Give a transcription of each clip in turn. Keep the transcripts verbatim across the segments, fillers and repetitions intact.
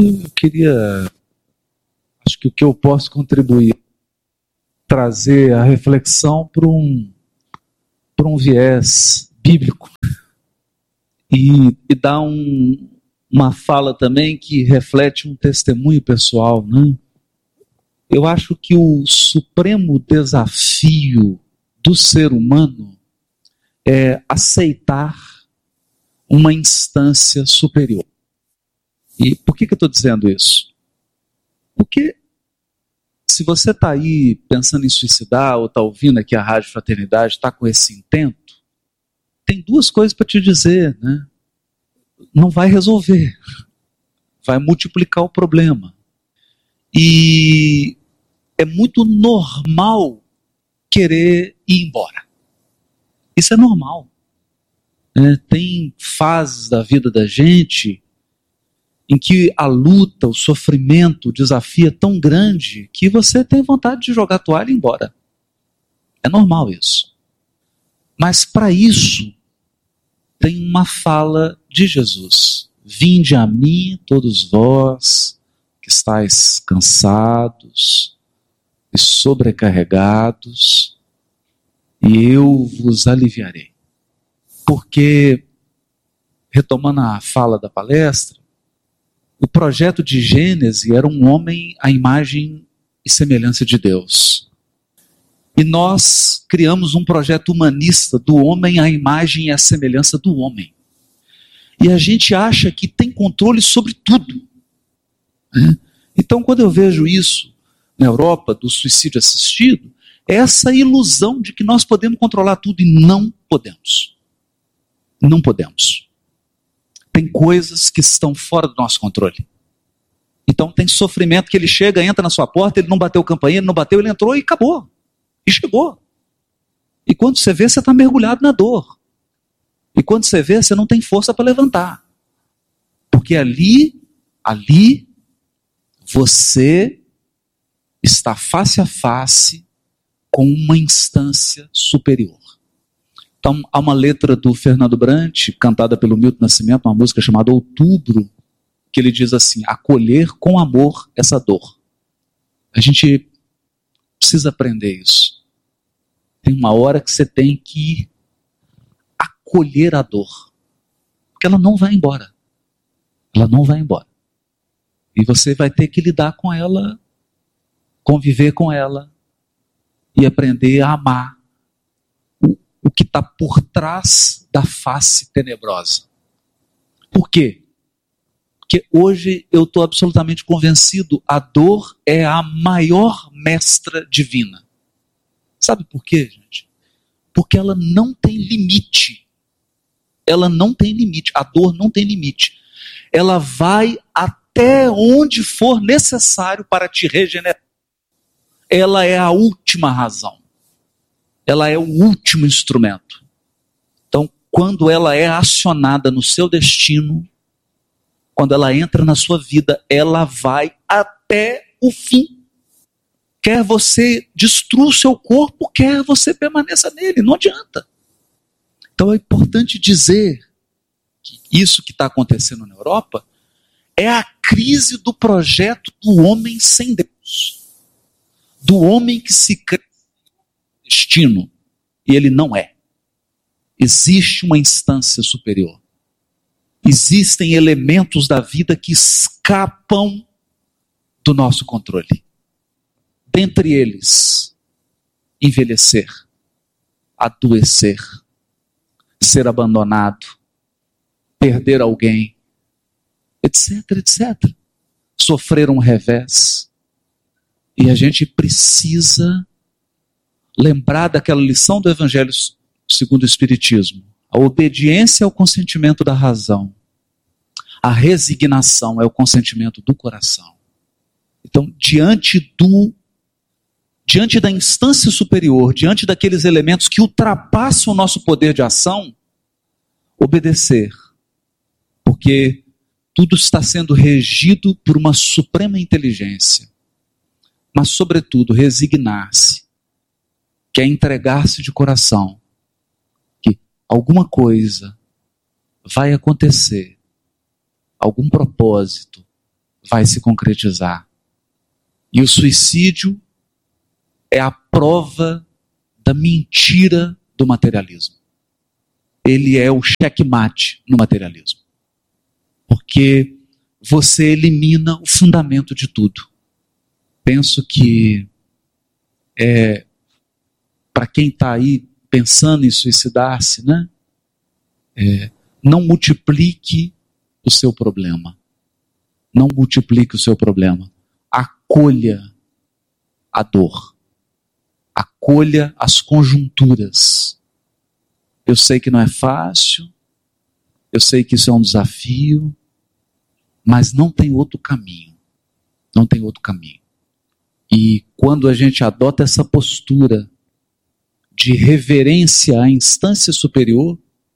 Eu queria, acho que o que eu posso contribuir, trazer a reflexão para um, para um viés bíblico e, e dar um, uma fala também que reflete um testemunho pessoal, né? Eu acho que o supremo desafio do ser humano é aceitar uma instância superior. E por que, que eu estou dizendo isso? Porque se você está aí pensando em suicidar ou está ouvindo aqui a Rádio Fraternidade, está com esse intento, tem duas coisas para te dizer, né? Não vai resolver, vai multiplicar o problema. E é muito normal querer ir embora. Isso é normal. É, tem fases da vida da gente em que a luta, o sofrimento, o desafio é tão grande que você tem vontade de jogar a toalha e ir embora. É normal isso. Mas para isso, tem uma fala de Jesus. Vinde a mim, todos vós que estáis cansados e sobrecarregados, e eu vos aliviarei. Porque, retomando a fala da palestra, o projeto de Gênesis era um homem à imagem e semelhança de Deus. E nós criamos um projeto humanista do homem à imagem e à semelhança do homem. E a gente acha que tem controle sobre tudo. Né? Então, quando eu vejo isso na Europa, do suicídio assistido, é essa ilusão de que nós podemos controlar tudo e não podemos. Não podemos. Tem coisas que estão fora do nosso controle. Então tem sofrimento que ele chega, entra na sua porta, ele não bateu campainha, ele não bateu, ele entrou e acabou. E chegou. E quando você vê, você está mergulhado na dor. E quando você vê, você não tem força para levantar. Porque ali, ali, você está face a face com uma instância superior. Então, há uma letra do Fernando Brant, cantada pelo Milton Nascimento, uma música chamada Outubro, que ele diz assim: acolher com amor essa dor. A gente precisa aprender isso. Tem uma hora que você tem que acolher a dor, porque ela não vai embora. Ela não vai embora. E você vai ter que lidar com ela, conviver com ela e aprender a amar o que está por trás da face tenebrosa. Por quê? Porque hoje eu estou absolutamente convencido, a dor é a maior mestra divina. Sabe por quê, gente? Porque ela não tem limite. Ela não tem limite. A dor não tem limite. Ela vai até onde for necessário para te regenerar. Ela é a última razão. Ela é o último instrumento. Então, quando ela é acionada no seu destino, quando ela entra na sua vida, ela vai até o fim. Quer você destrua o seu corpo, quer você permaneça nele, não adianta. Então é importante dizer que isso que está acontecendo na Europa é a crise do projeto do homem sem Deus. Do homem que se crê destino, e ele não é. Existe uma instância superior. Existem elementos da vida que escapam do nosso controle. Dentre eles, envelhecer, adoecer, ser abandonado, perder alguém, etc, etcétera. Sofrer um revés. E a gente precisa lembrar daquela lição do Evangelho segundo o Espiritismo. A obediência é o consentimento da razão. A resignação é o consentimento do coração. Então, diante do, diante da instância superior, diante daqueles elementos que ultrapassam o nosso poder de ação, obedecer. Porque tudo está sendo regido por uma suprema inteligência. Mas, sobretudo, resignar-se. Que é entregar-se de coração, que alguma coisa vai acontecer, algum propósito vai se concretizar. E o suicídio é a prova da mentira do materialismo. Ele é o checkmate no materialismo. Porque você elimina o fundamento de tudo. Penso que é, para quem está aí pensando em suicidar-se, né? É, não multiplique o seu problema. Não multiplique o seu problema. Acolha a dor. Acolha as conjunturas. Eu sei que não é fácil, eu sei que isso é um desafio, mas não tem outro caminho. Não tem outro caminho. E quando a gente adota essa postura de reverência à instância superior,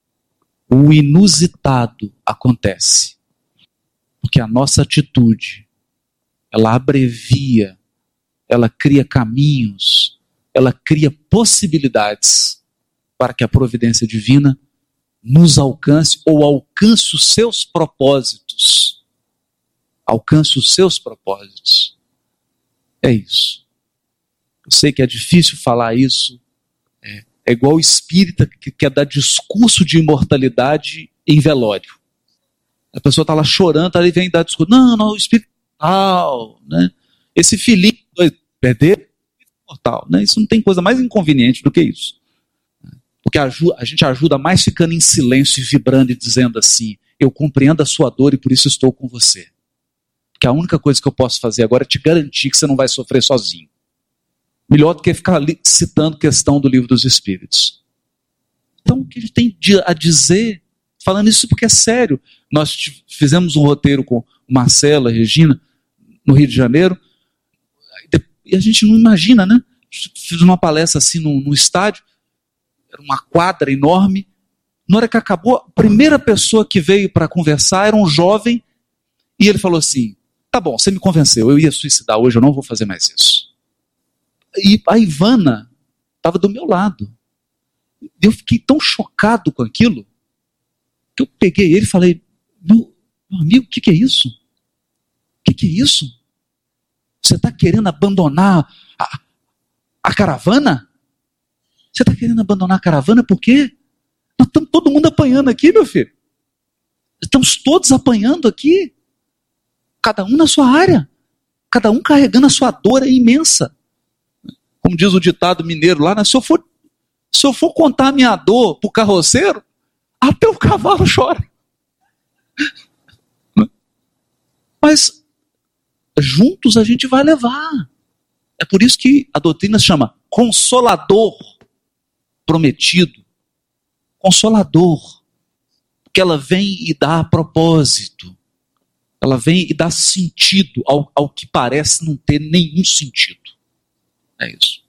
o inusitado acontece. Porque a nossa atitude, ela abrevia, ela cria caminhos, ela cria possibilidades para que a providência divina nos alcance ou alcance os seus propósitos. Alcance os seus propósitos. É isso. Eu sei que é difícil falar isso. É, é igual o espírita que quer dar discurso de imortalidade em velório. A pessoa está lá chorando, aí vem dar discurso. Não, não, o espírito mortal, né? Esse filhinho, perder mortal, né? Isso não tem coisa mais inconveniente do que isso. Porque a, a gente ajuda mais ficando em silêncio e vibrando e dizendo assim: eu compreendo a sua dor e por isso estou com você. Porque a única coisa que eu posso fazer agora é te garantir que você não vai sofrer sozinho. Melhor do que ficar ali citando questão do Livro dos Espíritos. Então, o que a gente tem a dizer, falando isso porque é sério. Nós fizemos um roteiro com Marcela, Regina, no Rio de Janeiro, e a gente não imagina, né? Fiz uma palestra assim no, no estádio, era uma quadra enorme. Na hora que acabou, a primeira pessoa que veio para conversar era um jovem, e ele falou assim: tá bom, você me convenceu, eu ia suicidar hoje, eu não vou fazer mais isso. E a Ivana estava do meu lado. Eu fiquei tão chocado com aquilo, que eu peguei ele e falei: meu, meu amigo, o que, que é isso? O que, que é isso? Você está querendo abandonar a, a caravana? Você está querendo abandonar a caravana por quê? Nós estamos todo mundo apanhando aqui, meu filho. Estamos todos apanhando aqui. Cada um na sua área. Cada um carregando a sua dor é imensa. Como diz o ditado mineiro lá, né? se, eu for, se eu for contar a minha dor para o carroceiro, até o cavalo chora. Mas juntos a gente vai levar. É por isso que a doutrina se chama Consolador Prometido. Consolador. Porque ela vem e dá propósito. Ela vem e dá sentido ao, ao que parece não ter nenhum sentido. É isso.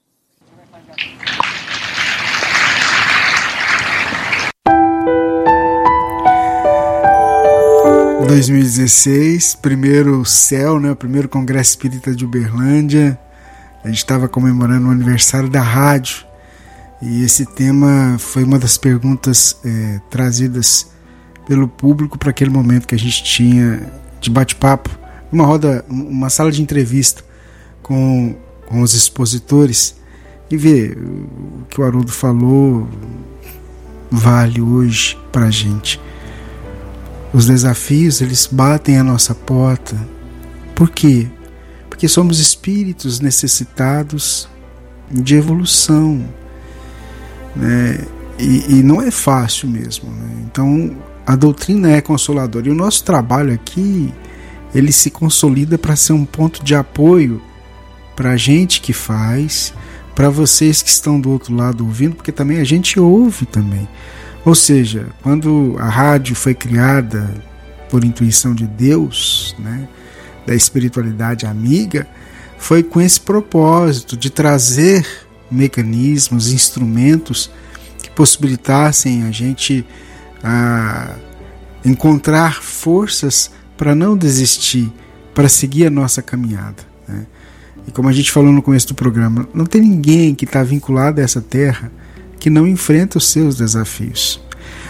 dois mil e dezesseis, primeiro céu, né? O primeiro Congresso Espírita de Uberlândia. A gente estava comemorando o aniversário da rádio. E esse tema foi uma das perguntas é, trazidas pelo público para aquele momento que a gente tinha de bate-papo, uma roda, uma sala de entrevista com, com os expositores, e ver o que o Haroldo falou vale hoje para a gente. Os desafios, eles batem a nossa porta. Por quê? Porque somos espíritos necessitados de evolução, né? E, e não é fácil mesmo, né? Então a doutrina é consoladora, e o nosso trabalho aqui, ele se consolida para ser um ponto de apoio para a gente que faz, para vocês que estão do outro lado ouvindo, porque também a gente ouve também. Ou seja, quando a rádio foi criada por intuição de Deus, né, da espiritualidade amiga, foi com esse propósito de trazer mecanismos, instrumentos que possibilitassem a gente a encontrar forças para não desistir, para seguir a nossa caminhada, né? E como a gente falou no começo do programa, não tem ninguém que está vinculado a essa terra que não enfrenta os seus desafios.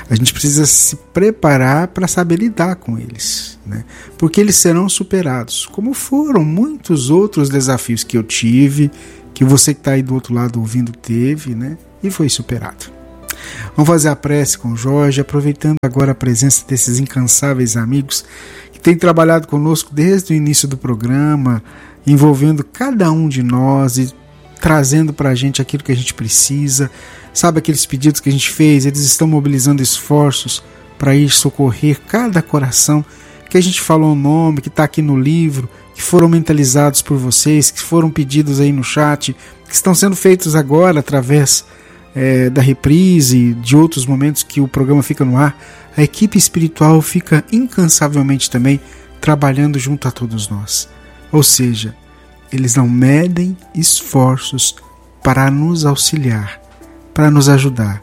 A gente precisa se preparar para saber lidar com eles, né? Porque eles serão superados, como foram muitos outros desafios que eu tive, que você que está aí do outro lado ouvindo teve, né? E foi superado. Vamos fazer a prece com o Jorge, aproveitando agora a presença desses incansáveis amigos que têm trabalhado conosco desde o início do programa, envolvendo cada um de nós e trazendo para a gente aquilo que a gente precisa. Sabe aqueles pedidos que a gente fez? Eles estão mobilizando esforços para ir socorrer cada coração que a gente falou o nome, que está aqui no livro, que foram mentalizados por vocês, que foram pedidos aí no chat, que estão sendo feitos agora através é, da reprise, de outros momentos que o programa fica no ar. A equipe espiritual fica incansavelmente também trabalhando junto a todos nós. Ou seja, eles não medem esforços para nos auxiliar, para nos ajudar.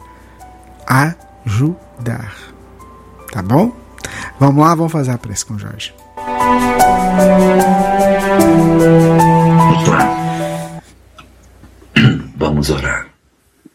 Ajudar. Tá bom? Vamos lá, vamos fazer a prece com o Jorge. Vamos orar.